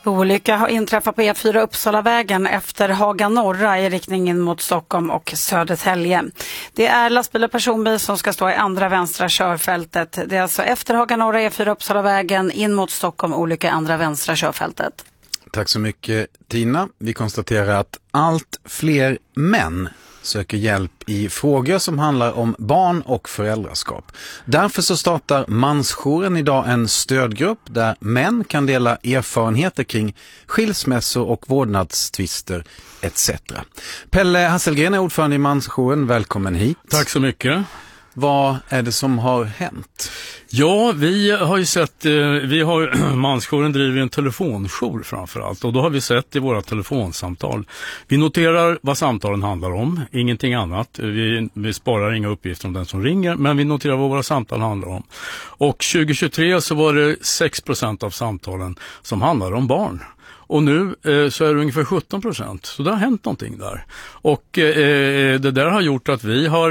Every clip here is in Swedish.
Olycka har inträffat på E4 Uppsalavägen efter Haga Norra i riktningen mot Stockholm och Södertälje. Det är lastbil och personbil som ska stå i andra vänstra körfältet. Det är alltså efter Haga Norra, E4 Uppsalavägen in mot Stockholm, olycka i andra vänstra körfältet. Tack så mycket Tina. Vi konstaterar att allt fler män söker hjälp i frågor som handlar om barn och föräldraskap. Därför så startar Mansjouren idag en stödgrupp där män kan dela erfarenheter kring skilsmässor och vårdnadstvister etc. Pelle Hasselgren är ordförande i Mansjouren. Välkommen hit. Tack så mycket. Vad är det som har hänt? Ja, vi har ju sett, Mansjouren driver en telefonjour framförallt, och då har vi sett i våra telefonsamtal. Vi noterar vad samtalen handlar om, ingenting annat. Vi sparar inga uppgifter om den som ringer, men vi noterar vad våra samtal handlar om. Och 2023 så var det 6% av samtalen som handlade om barn. Och nu så är det ungefär 17%. Så det har hänt någonting där. Och det där har gjort att vi har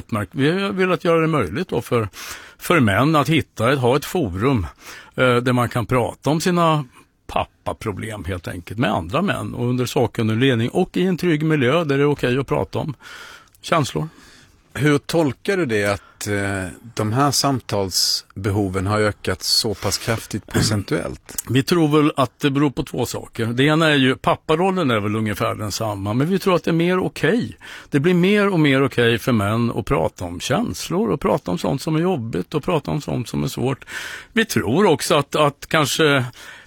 velat göra det möjligt då för män att ha ett forum där man kan prata om sina pappaproblem helt enkelt med andra män och under sakkunnig ledning och i en trygg miljö där det är okej att prata om känslor. Hur tolkar du det att de här samtalsbehoven har ökat så pass kraftigt procentuellt? Vi tror väl att det beror på två saker. Det ena är ju, papparollen är väl ungefär densamma, men vi tror att det är mer okej. Det blir mer och mer okej för män att prata om känslor och prata om sånt som är jobbigt och prata om sånt som är svårt. Vi tror också att kanske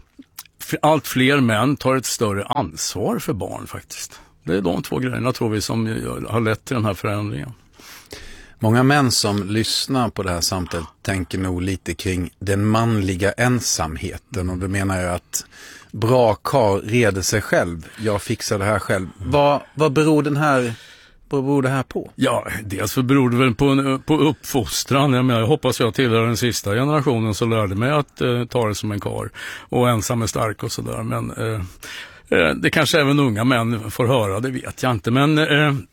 allt fler män tar ett större ansvar för barn faktiskt. Det är de två grejerna tror vi som har lett till den här förändringen. Många män som lyssnar på det här samtalet tänker nog lite kring den manliga ensamheten. Och då menar jag att bra karl reder sig själv. Jag fixar det här själv. Vad beror det här på? Ja, dels så beror det väl på uppfostran. Jag hoppas jag tillhör den sista generationen som lärde mig att ta det som en karl. Och ensam är stark och sådär. Men det kanske även unga män får höra, det vet jag inte. Men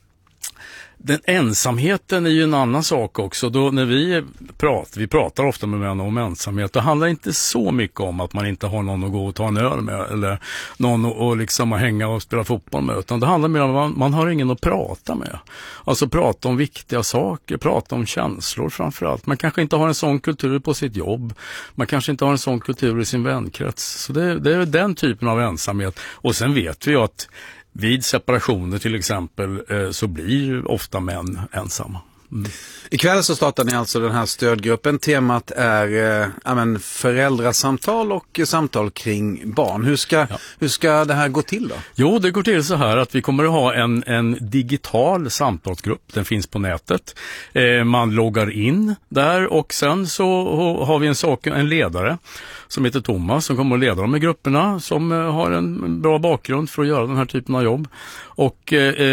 den ensamheten är ju en annan sak också. Då när vi pratar ofta med män om ensamhet, det handlar inte så mycket om att man inte har någon att gå och ta en öl med eller någon att liksom hänga och spela fotboll med, utan det handlar mer om att man har ingen att prata med. Alltså prata om viktiga saker, prata om känslor framförallt. Man kanske inte har en sån kultur på sitt jobb. Man kanske inte har en sån kultur i sin vänkrets. Så det är den typen av ensamhet. Och sen vet vi ju att vid separationer till exempel så blir ofta män ensamma. Mm. Ikväll så startar ni alltså den här stödgruppen. Temat är föräldrasamtal och samtal kring barn. Hur ska det här gå till då? Jo, det går till så här att vi kommer att ha en digital samtalsgrupp. Den finns på nätet. Man loggar in där och sen så har vi en ledare som heter Thomas som kommer att leda de här grupperna, som har en bra bakgrund för att göra den här typen av jobb. Och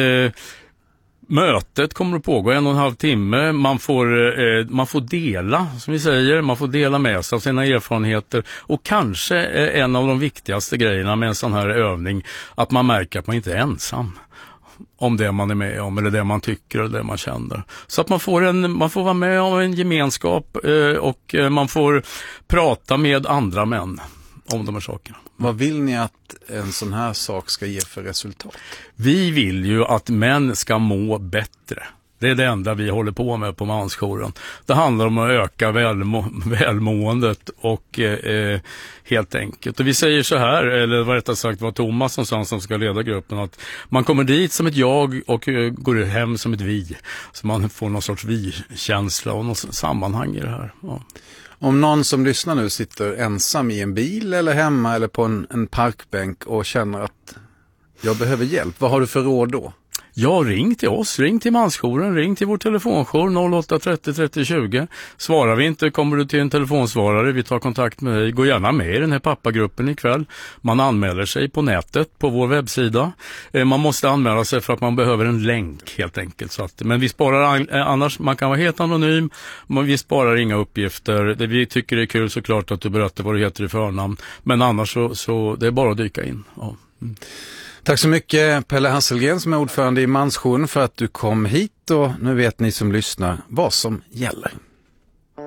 mötet kommer att pågå 1,5 timme. Man får dela, som vi säger, man får dela med sig av sina erfarenheter. Och kanske en av de viktigaste grejerna med en sån här övning, att man märker att man inte är ensam om det man är med om, eller det man tycker eller det man känner. Så att man får vara med om en gemenskap och man får prata med andra män om de här sakerna. Vad vill ni att en sån här sak ska ge för resultat? Vi vill ju att män ska må bättre. Det är det enda vi håller på med på Mansjouren. Det handlar om att öka välmåendet och helt enkelt. Och vi säger så här, eller vad rättare sagt var Thomas som ska leda gruppen, att man kommer dit som ett jag och går hem som ett vi. Så man får någon sorts vi-känsla och någon sammanhang i det här. Ja. Om någon som lyssnar nu sitter ensam i en bil eller hemma eller på en parkbänk och känner att jag behöver hjälp, vad har du för råd då? Ja, ring till oss, ring till Mansjouren, ring till vår telefonjour 08 30 30 20. Svarar vi inte kommer du till en telefonsvarare, vi tar kontakt med dig. Gå gärna med i den här pappagruppen ikväll. Man anmäler sig på nätet på vår webbsida. Man måste anmäla sig för att man behöver en länk helt enkelt. Så att, men vi sparar annars, man kan vara helt anonym, men vi sparar inga uppgifter. Det vi tycker är kul såklart att du berättar vad du heter i förnamn. Men annars så det är bara att dyka in. Ja. Mm. Tack så mycket Pelle Hasselgren som är ordförande i Mansjouren för att du kom hit, och nu vet ni som lyssnar vad som gäller.